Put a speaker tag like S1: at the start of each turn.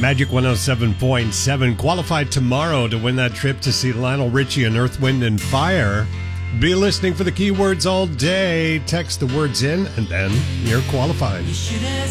S1: Magic 107.7 qualified tomorrow to win that trip to see Lionel Richie and Earth, Wind, and Fire. Be listening for the keywords all day. Text the words in, and then you're qualified.
S2: You should have